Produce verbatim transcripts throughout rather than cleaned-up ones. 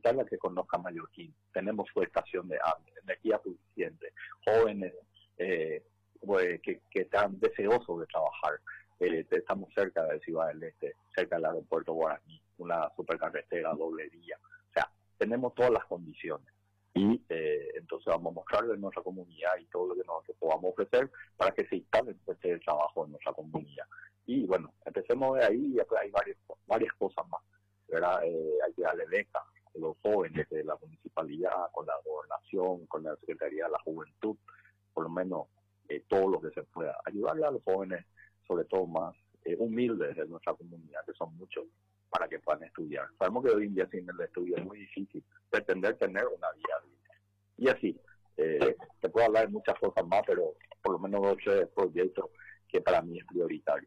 invitarla a que conozca Mallorquín. Tenemos su estación de energía suficiente, jóvenes eh, pues, que, que están deseosos de trabajar. Eh, estamos cerca de Ciudad del Este, cerca del aeropuerto Guaraní, una supercarretera doble vía. O sea, tenemos todas las condiciones. Y eh, entonces vamos a mostrarle en nuestra comunidad y todo lo que nosotros podamos ofrecer para que se instale el trabajo en nuestra comunidad. Y bueno, empecemos de ahí y después hay varias, varias cosas más, ¿verdad? Eh, hay que darle becas a los jóvenes de la municipalidad, con la gobernación, con la Secretaría de la Juventud, por lo menos eh, todo lo que se pueda. Ayudarle a los jóvenes, sobre todo más eh, humildes de nuestra comunidad, que son muchos, para que puedan estudiar. Sabemos que hoy en día sin el estudio es muy difícil pretender tener una vida digna. Y así, eh, te puedo hablar de muchas cosas más, pero por lo menos ocho proyectos que para mí es prioritario.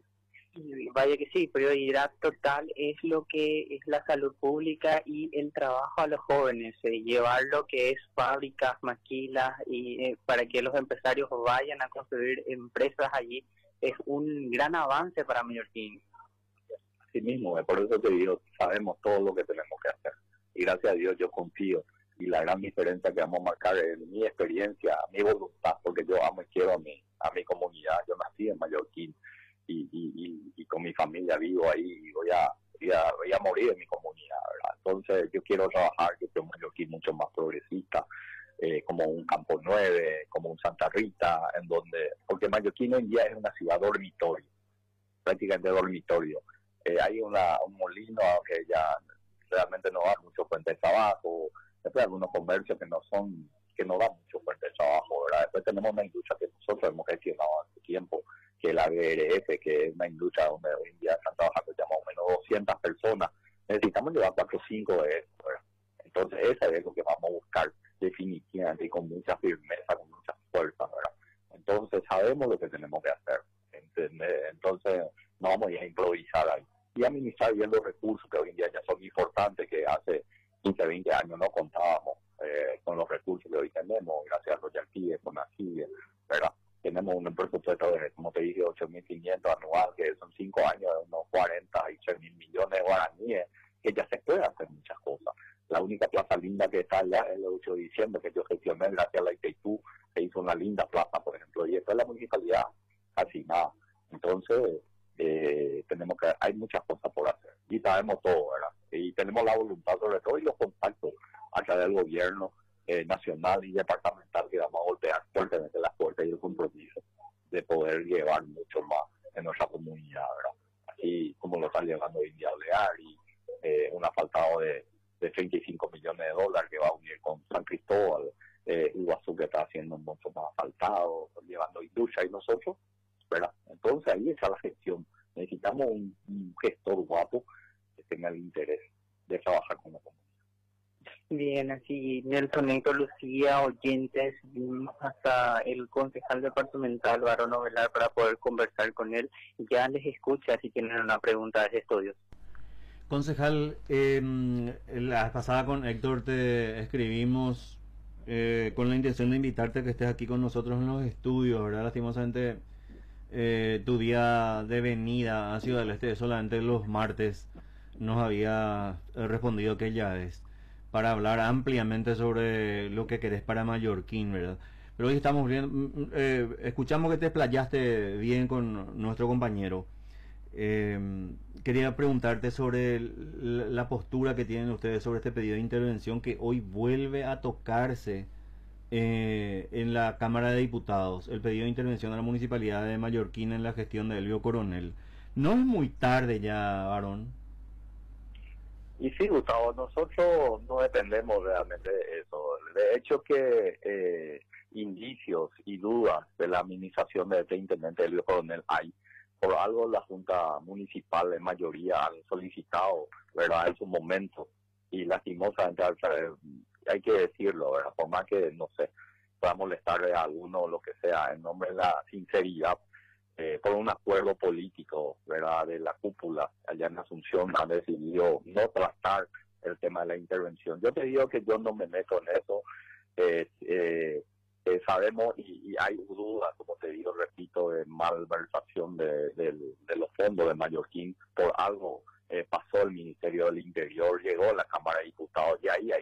Vaya que sí, prioridad total es lo que es la salud pública y el trabajo a los jóvenes, eh, llevar lo que es fábricas, maquilas y eh, para que los empresarios vayan a construir empresas allí es un gran avance para Mallorquín. Así mismo, eh, por eso te digo, sabemos todo lo que tenemos que hacer y gracias a Dios yo confío y la gran diferencia que vamos a marcar es mi experiencia, mi voluntad, porque yo amo y quiero a mi, a mi comunidad. Yo nací en Mallorquín y, y, y, y con mi familia vivo ahí y voy a, voy a, voy a morir en mi comunidad, ¿verdad? Entonces yo quiero trabajar, yo quiero Mallorquín mucho más progresista, eh, como un Campo nueve, como un Santa Rita, en donde, porque Mallorquín hoy en día es una ciudad dormitorio, prácticamente dormitorio. Eh, hay una, un molino que ya realmente no da mucho fuente de trabajo, después algunos comercios que no son, que no dan mucho fuente de trabajo, ¿verdad? Después tenemos una industria que nosotros hemos gestionado hace tiempo, que es la B R F, que es una industria donde hoy en día están trabajando ya más o menos doscientas personas. Necesitamos llevar cuatro o cinco de eso, ¿verdad? Entonces eso es lo que vamos a buscar definitivamente y con mucha firmeza, con mucha fuerza, ¿verdad? Entonces sabemos lo que tenemos que hacer, ¿entendés? Entonces no vamos a ir a improvisar ahí y administrar bien los recursos que hoy en día ya son importantes, que hace quince, veinte años no contábamos eh, con los recursos que hoy tenemos, gracias a los yanquíes, con aquí, ¿verdad? Tenemos un presupuesto de, como te dije, ocho mil quinientos anual, que son cinco años de unos cuarenta y tres mil millones de guaraníes, que ya se puede hacer muchas cosas. La única plaza linda que está allá es el ocho de diciembre, que yo gestioné gracias a la I T I T U, se hizo una linda plaza, por ejemplo, y después la municipalidad, casi nada. Entonces, eh, tenemos que, hay muchas cosas por hacer, y sabemos todo, ¿verdad? Y tenemos la voluntad sobre todo y los contactos a través del gobierno eh, nacional y departamental, que vamos a golpear fuertemente las puertas y el compromiso de poder llevar mucho más en nuestra comunidad, ¿verdad? Así como lo están llevando hoy en día Olear y eh, un asfaltado de, de treinta y cinco millones de dólares que va a unir con San Cristóbal, eh, Iguazú, que está haciendo mucho más asfaltado, llevando industria y nosotros, ¿verdad? Entonces ahí está la gestión. Necesitamos un, un gestor guapo que tenga el interés de trabajar con la comunidad. Bien, así Nelson, Héctor, Lucía, oyentes, hasta el concejal departamental, Varón Ovelar, para poder conversar con él. Ya les escucha si tienen una pregunta de estudios. Concejal, eh, la pasada con Héctor te escribimos eh, con la intención de invitarte a que estés aquí con nosotros en los estudios, ¿verdad? Lastimosamente eh, tu día de venida a Ciudad del Este solamente los martes nos había respondido que ya es para hablar ampliamente sobre lo que querés para Mallorquín, ¿verdad? Pero hoy estamos bien, eh, escuchamos que te explayaste bien con nuestro compañero. Eh, quería preguntarte sobre el, la postura que tienen ustedes sobre este pedido de intervención que hoy vuelve a tocarse eh, en la Cámara de Diputados, el pedido de intervención de la Municipalidad de Mallorquín en la gestión de Elvio Coronel. ¿No es muy tarde ya, Varón? Y sí, Gustavo, nosotros no dependemos realmente de eso. De hecho que eh, indicios y dudas de la administración de este intendente Elvio Coronel hay. Por algo la Junta Municipal en mayoría han solicitado, ¿verdad?, en su momento, y lastimosamente hay que decirlo, ¿verdad?, por más que, no sé, pueda molestarle a alguno o lo que sea, en nombre de la sinceridad, Eh, por un acuerdo político, ¿verdad?, de la cúpula allá en Asunción, han decidido no tratar el tema de la intervención. Yo te digo que yo no me meto en eso, eh, eh, eh, sabemos y, y hay dudas, como te digo, repito, de malversación de, de, de los fondos de Mallorquín. Por algo eh, pasó el Ministerio del Interior, llegó a la Cámara de Diputados y ahí hay